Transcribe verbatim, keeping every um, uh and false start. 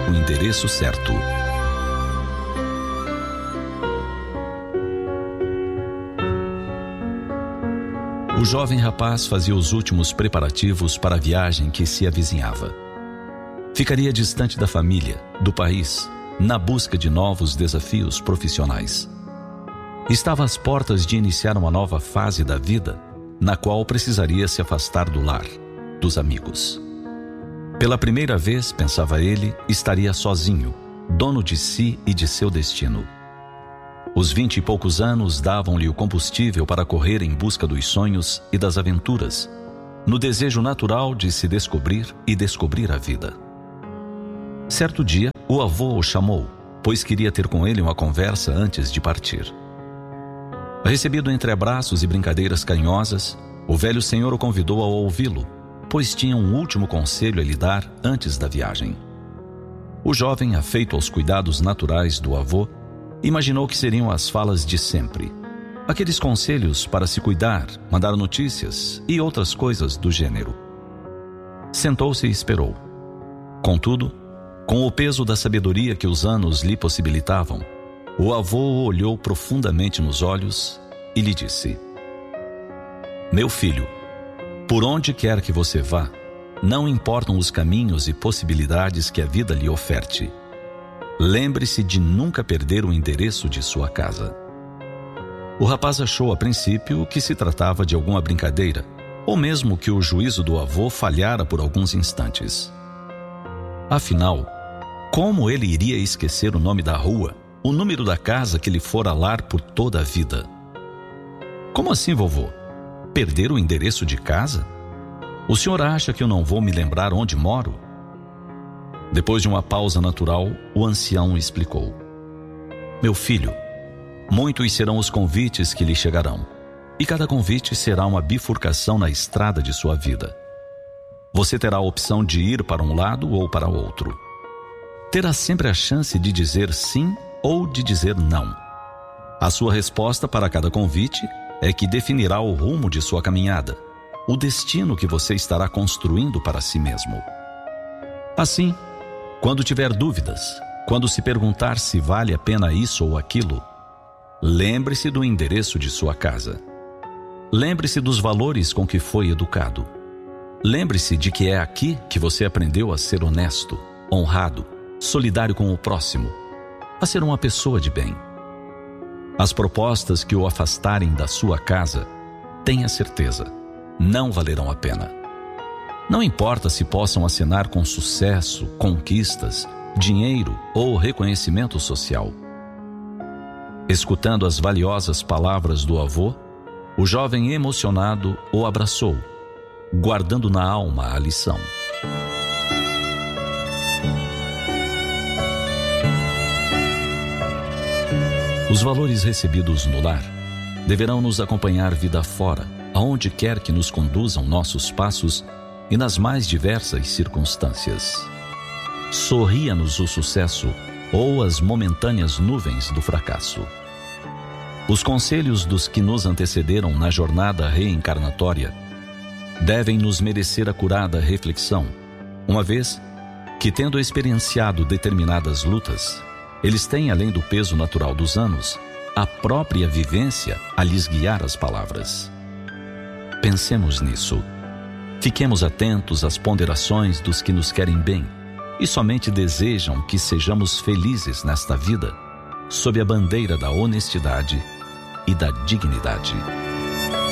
o endereço certo. O jovem rapaz fazia os últimos preparativos para a viagem que se avizinhava. Ficaria distante da família, do país, na busca de novos desafios profissionais. Estava às portas de iniciar uma nova fase da vida, na qual precisaria se afastar do lar, dos amigos. Pela primeira vez, pensava ele, estaria sozinho, dono de si e de seu destino. Os vinte e poucos anos davam-lhe o combustível para correr em busca dos sonhos e das aventuras, no desejo natural de se descobrir e descobrir a vida. Certo dia, o avô o chamou, pois queria ter com ele uma conversa antes de partir. Recebido entre abraços e brincadeiras carinhosas, o velho senhor o convidou a ouvi-lo, pois tinha um último conselho a lhe dar antes da viagem. O jovem, afeito aos cuidados naturais do avô, imaginou que seriam as falas de sempre. Aqueles conselhos para se cuidar, mandar notícias e outras coisas do gênero. Sentou-se e esperou. Contudo, com o peso da sabedoria que os anos lhe possibilitavam, o avô o olhou profundamente nos olhos e lhe disse: Meu filho, por onde quer que você vá, não importam os caminhos e possibilidades que a vida lhe oferte. Lembre-se de nunca perder o endereço de sua casa. O rapaz achou a princípio que se tratava de alguma brincadeira, ou mesmo que o juízo do avô falhara por alguns instantes. Afinal, como ele iria esquecer o nome da rua, o número da casa que lhe fora lar por toda a vida? Como assim, vovô? Perder o endereço de casa? O senhor acha que eu não vou me lembrar onde moro? Depois de uma pausa natural, o ancião explicou: Meu filho, muitos serão os convites que lhe chegarão, e cada convite será uma bifurcação na estrada de sua vida. Você terá a opção de ir para um lado ou para outro. Terá sempre a chance de dizer sim ou de dizer não. A sua resposta para cada convite é que definirá o rumo de sua caminhada, o destino que você estará construindo para si mesmo. Assim, quando tiver dúvidas, quando se perguntar se vale a pena isso ou aquilo, lembre-se do endereço de sua casa. Lembre-se dos valores com que foi educado. Lembre-se de que é aqui que você aprendeu a ser honesto, honrado, solidário com o próximo, a ser uma pessoa de bem. As propostas que o afastarem da sua casa, tenha certeza, não valerão a pena. Não importa se possam acenar com sucesso, conquistas, dinheiro ou reconhecimento social. Escutando as valiosas palavras do avô, o jovem emocionado o abraçou, guardando na alma a lição. Os valores recebidos no lar deverão nos acompanhar vida fora, aonde quer que nos conduzam nossos passos e nas mais diversas circunstâncias. Sorria-nos o sucesso ou as momentâneas nuvens do fracasso. Os conselhos dos que nos antecederam na jornada reencarnatória devem nos merecer acurada reflexão, uma vez que, tendo experienciado determinadas lutas, eles têm, além do peso natural dos anos, a própria vivência a lhes guiar as palavras. Pensemos nisso. Fiquemos atentos às ponderações dos que nos querem bem e somente desejam que sejamos felizes nesta vida, sob a bandeira da honestidade e da dignidade.